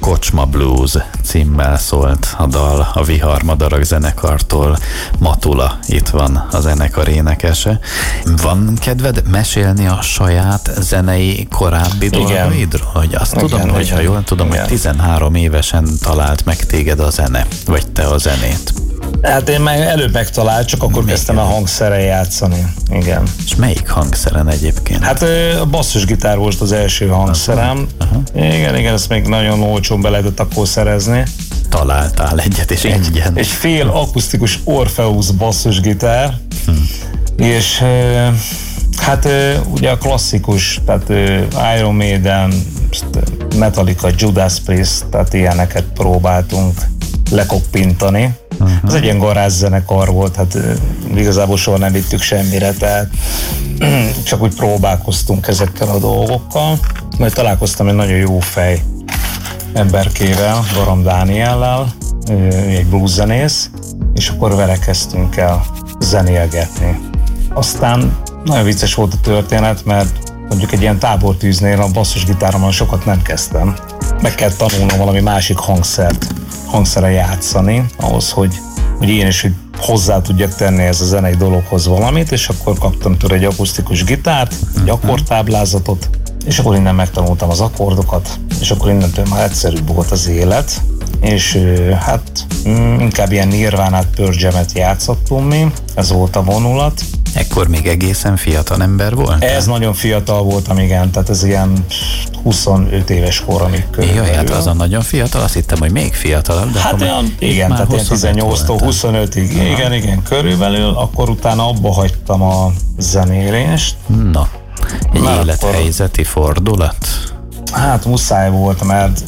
Kocsma Blues címmel szólt a dal a Viharmadarak zenekartól. Matula itt van a zenekar énekese. Van kedved mesélni a saját zenei korábbi dolgaidról? Hogy azt tudom, hogy ha jól tudom, hogy 13 évesen talált meg téged a zene, vagy te a zenét. Hát én már előbb megtalált, csak akkor kezdtem a hangszeren játszani. Igen. És melyik hangszeren egyébként? Hát a basszusgitár volt az első hangszerem. Igen, ezt még nagyon olcsón be lehetett akkor szerezni. Találtál egyet, és ingyen. Egy fél akusztikus Orpheus basszusgitár, és hát ugye a klasszikus, tehát Iron Maiden, Metallica, Judas Priest, tehát ilyeneket próbáltunk lekoppintani. Ez egy ilyen garázszenekar volt, hát igazából soha nem vittük semmire, tehát csak úgy próbálkoztunk ezekkel a dolgokkal. Majd találkoztam egy nagyon jó fej emberkével, Garam Dániellel, egy blueszenész, és akkor vele kezdtünk el zenélgetni. Aztán nagyon vicces volt a történet, mert mondjuk egy ilyen tábortűznél a basszusgitáromon sokat nem kezdtem. Meg kell tanulnom valami másik hangszere játszani, ahhoz, hogy én is hozzá tudjak tenni ez a zenei dologhoz valamit, és akkor kaptam tőle egy akusztikus gitárt, egy akkordtáblázatot, és akkor innen megtanultam az akkordokat, és akkor innentől már egyszerűbb volt az élet, és hát inkább ilyen Nirvánát, Pearl Jam-et játszottunk mi, ez volt a vonulat. Ekkor még egészen fiatal ember volt? Ez nagyon fiatal voltam, igen, tehát ez ilyen 25 éves koramig körülbelül. Jaj, hát azon nagyon fiatal, azt hittem, hogy még fiatalabb, de hát igen, tehát ilyen 18-tól 25-ig, igen, körülbelül, akkor utána abba hagytam a zenélést. Na, egy élethelyzeti fordulat? Hát muszáj volt, mert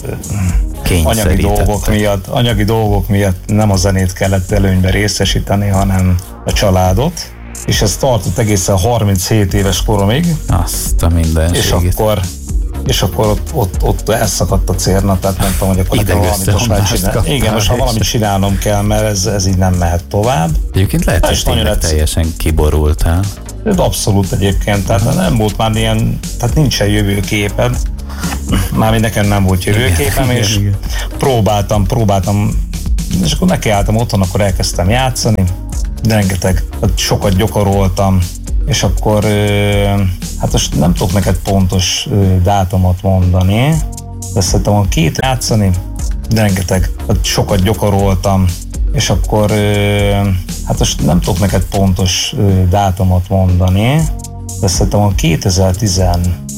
anyagi dolgok miatt nem a zenét kellett előnybe részesíteni, hanem a családot. És ez tartott egészen 37 éves koromig. Azt a mindenségét. És akkor ott elszakadt a cérna, tehát nem tudom, hogy akkor valamit most már csinálni. Igen, most ha valamit csinálnom kell, mert ez így nem mehet tovább. Egyébként lehet, hogy tényleg teljesen kiborultál. Abszolút egyébként, tehát nem volt már ilyen, tehát nincsen jövőképed. Mármint nekem nem volt jövőképem, és próbáltam, és akkor nekiálltam otthon, akkor elkezdtem játszani. De rengeteg, sokat gyakoroltam, és akkor hát most nem tudok neked pontos dátumot mondani, de szerintem a két játszani, de rengeteg, sokat gyakoroltam, és akkor hát most nem tudok neked pontos dátumot mondani, de szerintem a 2015